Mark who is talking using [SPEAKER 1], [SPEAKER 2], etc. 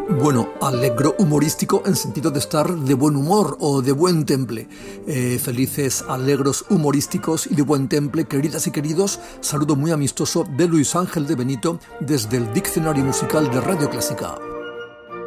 [SPEAKER 1] Bueno, alegro humorístico en sentido de estar de buen humor o de buen temple. Felices, alegros, humorísticos y de buen temple, queridas y queridos, saludo muy amistoso de Luis Ángel de Benito desde el Diccionario Musical de Radio Clásica.